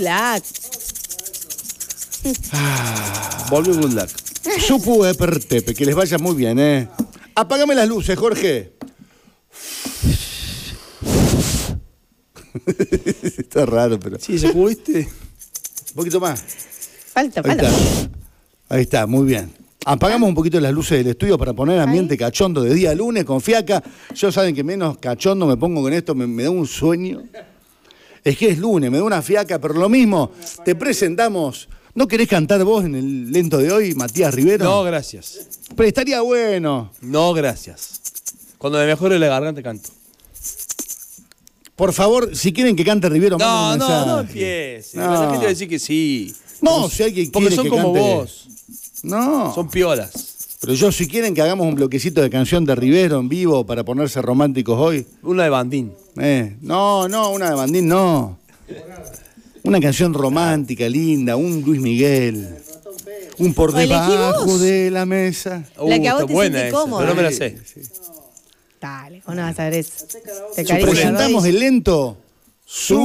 luck. Volvió Good Luck. Supu Epertepe, que les vaya muy bien, ¿eh? Apágame las luces, Jorge. Está raro, pero... Sí, ¿se pudiste? Un poquito más. Falta. Ahí está, muy bien. Apagamos un poquito las luces del estudio para poner ambiente cachondo de día lunes con fiaca. Yo saben que menos cachondo me pongo con esto, me da un sueño. Es que es lunes, me da una fiaca, pero lo mismo, te presentamos... ¿No querés cantar vos en el lento de hoy, Matías Rivero? No, gracias. Pero estaría bueno. No, gracias. Cuando me mejore la garganta canto. Por favor, si quieren que cante Rivero, manden un mensaje. No empiece. No. La gente va a decir que sí. No, si alguien Porque quiere son que como cante... vos. No. Son piolas. Pero yo, si quieren que hagamos un bloquecito de canción de Rivero en vivo para ponerse románticos hoy. Una de Bandín. No, una de Bandín, no. Una canción romántica, linda, un Luis Miguel. Un por debajo de la mesa. La que a vos te buena siente esa, cómoda. pero no me la sé. Sí. Dale, vos no vas a ver eso. Te Presentamos el lento.